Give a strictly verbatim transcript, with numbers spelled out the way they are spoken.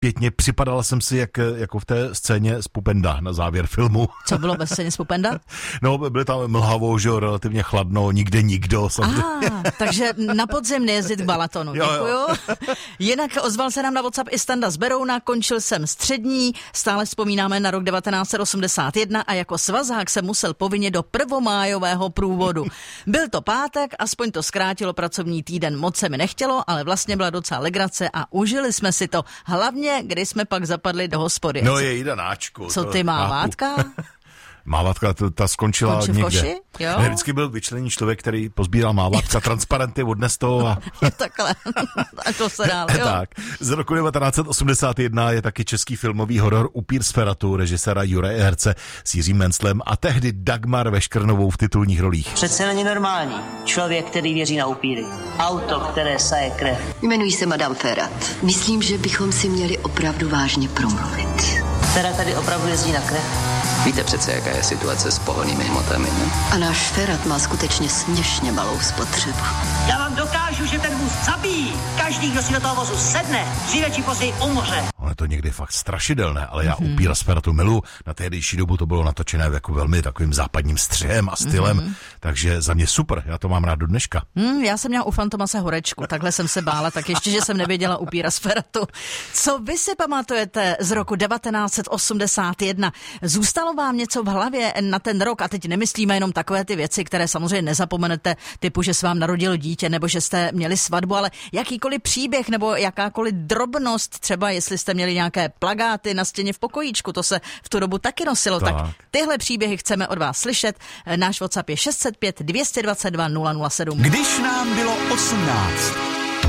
pěkně, připadala jsem si jak, jako v té scéně z Pupenda na závěr filmu. Co bylo ve scéně z Pupenda? No, byly tam mlhavo, že jo, relativně chladno, nikde nikdo. Samozřejmě. Ah, takže na podzim nejezdit k Balatonu. Jo, Děkuju. jo. Jinak ozval se nám na WhatsApp i Standa z Berouna, končil jsem střední, stále vzpomínáme na rok devatenáct set osmdesát jedna a jako svazák jsem musel povinně do prvomájového průvodu. Byl to pátek, aspoň to zkrátilo pracovní týden, moc se mi nechtělo, ale vlastně byla docela legrace a užili jsme si to. Hlavně, když jsme pak zapadli do hospody. No je jídanáčku. Co ty mávátka? Mávatka, ta, ta skončila Končil v někde. koši? Jo? Ne, vždycky byl vyčlený člověk, který pozbíral mávatka, transparenty, odnes to a... Takhle. A to se dál, jo. Tak. Z roku devatenáct set osmdesát jedna je taky český filmový horor Upír z Feratu, režiséra Juraje Herce s Jiřím Menclem a tehdy Dagmar Veškrnovou v titulních rolích. Přece není normální. Člověk, který věří na upíry. Auto, které saje krev. Jmenuji se Madame Ferrat. Myslím, že bychom si měli opravdu vážně promluvit. Která tady opravdu jezdí na krev? Víte přece, jaká je situace s pohonnými hmotami, ne? A náš Ferrat má skutečně směšně malou spotřebu. Já vám dokážu, že ten vůz zabíjí. Každý, kdo si do toho vozu sedne, dříve či později umře. Ono je to někdy fakt strašidelné, ale já mm-hmm. Upíra z Feratu miluji. Na tehdejší dobu to bylo natočené jako velmi takovým západním střihem a stylem, mm-hmm. takže za mě super, já to mám rád do dneška. Mm, já jsem měla u Fantomase horečku, takhle jsem se bála, tak ještě, že jsem nevěděla Upíra z Feratu. Co vy si pamatujete z roku devatenáct set osmdesát jedna? Zůstalo vám něco v hlavě na ten rok? A teď nemyslíme jenom takové ty věci, které samozřejmě nezapomenete, typu, že se vám narodilo dítě nebo že jste měli svatbu, ale jakýkoliv příběh nebo jakákoliv drobnost, třeba jestli jste měli nějaké plakáty na stěně v pokojíčku, to se v tu dobu taky nosilo. Tak, tak tyhle příběhy chceme od vás slyšet. Náš WhatsApp je šest set pět dvě stě dvacet dva nula nula sedm. Když nám bylo osmnáct.